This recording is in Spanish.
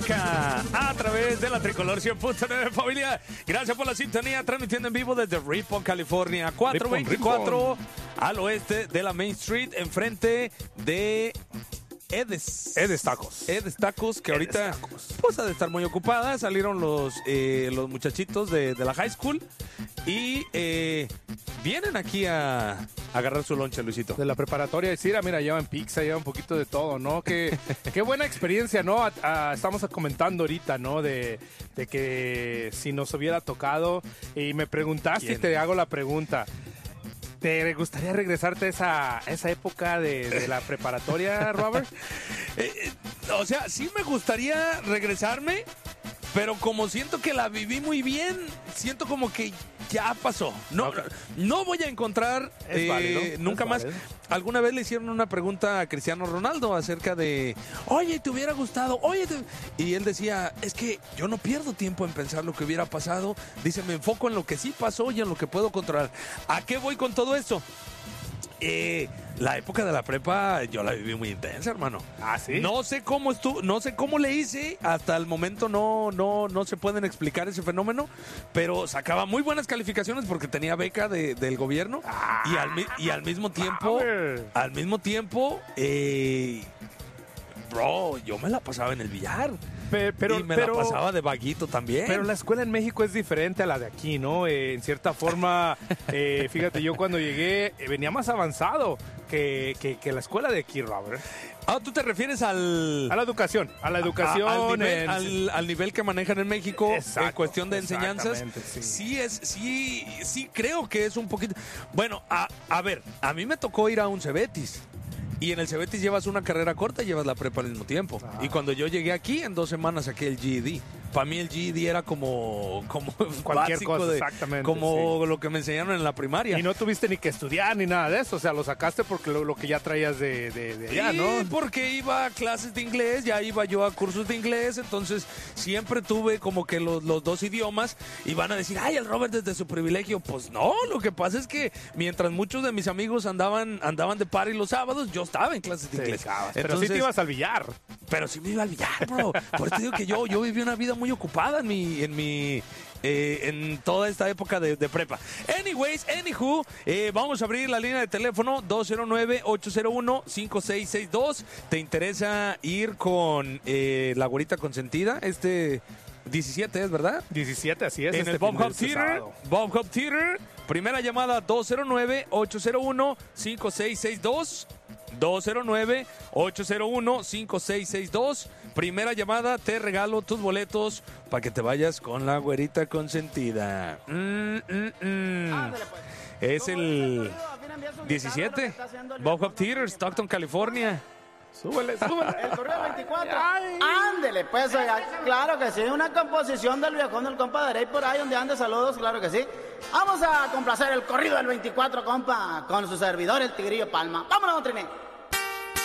Arranca a través de la Tricolor 100.9, familia. Gracias por la sintonía, transmitiendo en vivo desde Ripon, California, 424 al oeste de la Main Street, enfrente de Edes Tacos, que ahorita pues ha de estar muy ocupada. Salieron los muchachitos de la high school y vienen aquí a agarrar su lonche, Luisito. De la preparatoria de Cira, mira, llevan pizza, llevan un poquito de todo, ¿no? Qué buena experiencia, ¿no? Estamos comentando ahorita, ¿no? De que si nos hubiera tocado, y me preguntaste y te hago la pregunta. ¿Te gustaría regresarte a esa época de la preparatoria, Robert? O sea, sí me gustaría regresarme, pero como siento que la viví muy bien, siento como que ya pasó. No voy a encontrar nunca más. Alguna vez le hicieron una pregunta a Cristiano Ronaldo acerca de, oye, ¿te hubiera gustado? Y él decía, es que yo no pierdo tiempo en pensar lo que hubiera pasado. Dice, me enfoco en lo que sí pasó y en lo que puedo controlar. ¿A qué voy con todo esto? La época de la prepa yo la viví muy intensa, hermano. ¿Ah, sí? No sé cómo le hice. Hasta el momento no se pueden explicar ese fenómeno, pero sacaba muy buenas calificaciones porque tenía beca del gobierno. Y al mismo tiempo, bro, yo me la pasaba en el billar. Y me la pasaba de vaguito también. Pero la escuela en México es diferente a la de aquí, ¿no? En cierta forma, fíjate, yo cuando llegué venía más avanzado que la escuela de aquí, Robert. Ah, ¿tú te refieres a la educación? A la educación. Al nivel que manejan en México. Exacto, en cuestión de enseñanzas. Sí creo que es un poquito... Bueno, a ver, a mí me tocó ir a un Cebetis. Y en el Cebetis llevas una carrera corta y llevas la prepa al mismo tiempo. Ah. Y cuando yo llegué aquí, en 2 semanas saqué el GED. Para mí el GED era como cualquier cosa, exactamente. Como lo que me enseñaron en la primaria. Y no tuviste ni que estudiar ni nada de eso. O sea, lo sacaste porque lo que ya traías de allá, sí, ¿no? Porque iba a clases de inglés, ya iba yo a cursos de inglés. Entonces siempre tuve como que los 2 idiomas. Y van a decir, ay, el Robert desde su privilegio. Pues no, lo que pasa es que mientras muchos de mis amigos andaban de party los sábados, yo estaba en clases de inglés. Pero sí te ibas al billar. Pero sí me iba al billar, bro. Por eso digo que yo viví una vida muy ocupada en toda esta época de prepa. Anywho, vamos a abrir la línea de teléfono 209-801-5662. ¿Te interesa ir con la güerita consentida? 17 es, ¿verdad? 17, así es. En el Bob Hub Theater. Primera llamada 209-801-5662. 209-801-5662. Primera llamada, te regalo tus boletos para que te vayas con la güerita consentida. Es el 17, Bob Hub Theater, Stockton, California. Súbele. El corrido 24. Ándele, pues, oiga, claro que sí. Una composición del viejón del compa de Rey por ahí donde ande, saludos, claro que sí. Vamos a complacer el corrido del 24, compa, con su servidor, el Tigrillo Palma. Vámonos, Triné.